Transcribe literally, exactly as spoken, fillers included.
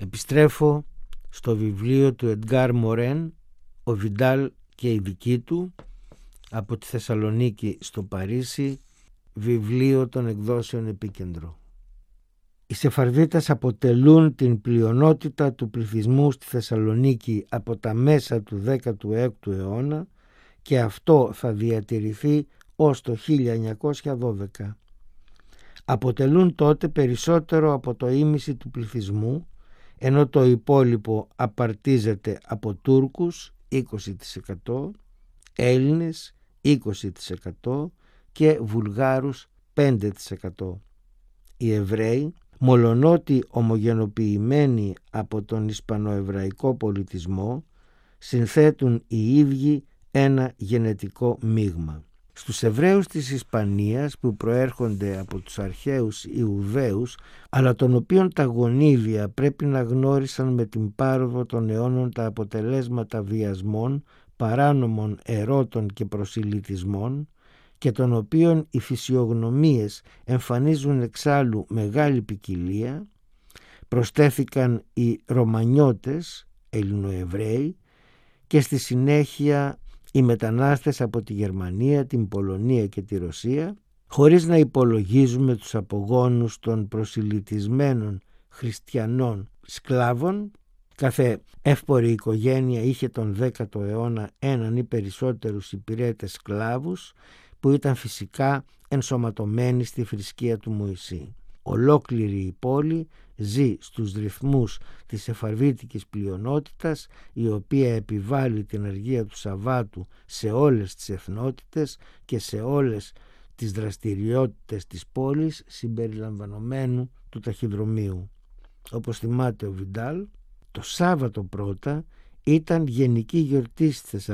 Επιστρέφω στο βιβλίο του Εντγκάρ Μορέν, ο Βιντάλ και η δική του, από τη Θεσσαλονίκη στο Παρίσι, βιβλίο των εκδόσεων Επίκεντρο. Οι Σεφαρδίτες αποτελούν την πλειονότητα του πληθυσμού στη Θεσσαλονίκη από τα μέσα του δέκατου έκτου αιώνα και αυτό θα διατηρηθεί ως το χίλια εννιακόσια δώδεκα. Αποτελούν τότε περισσότερο από το ίμιση του πληθυσμού, ενώ το υπόλοιπο απαρτίζεται από Τούρκους είκοσι τοις εκατό, Έλληνες είκοσι τοις εκατό και Βουλγάρους πέντε τοις εκατό. Οι Εβραίοι, μολονότι ομογενοποιημένοι από τον Ισπανοεβραϊκό πολιτισμό, συνθέτουν οι ίδιοι ένα γενετικό μείγμα. Στους Εβραίους της Ισπανίας, που προέρχονται από τους αρχαίους Ιουδαίους, αλλά των οποίων τα γονίδια πρέπει να γνώρισαν με την πάροδο των αιώνων τα αποτελέσματα βιασμών, παράνομων ερώτων και προσιλητισμών, και των οποίων οι φυσιογνωμίες εμφανίζουν εξάλλου μεγάλη ποικιλία, προσθέθηκαν οι Ρωμανιώτες, Ελληνοεβραίοι, και στη συνέχεια οι μετανάστες από τη Γερμανία, την Πολωνία και τη Ρωσία, χωρίς να υπολογίζουμε τους απογόνους των προσιλητισμένων χριστιανών σκλάβων. Κάθε εύπορη οικογένεια είχε τον δέκατο αιώνα έναν ή περισσότερους υπηρέτες σκλάβους, που ήταν φυσικά ενσωματωμένοι στη θρησκεία του Μωυσή. Ολόκληρη η πόλη ζει στους ρυθμούς της σεφαρδίτικης πλειονότητας, η οποία επιβάλλει την αργία του Σαββάτου σε όλες τις εθνότητες και σε όλες τις δραστηριότητες της πόλης, συμπεριλαμβανομένου του ταχυδρομείου. Όπως θυμάται ο Βιντάλ, το Σάββατο πρώτα ήταν γενική γιορτή στη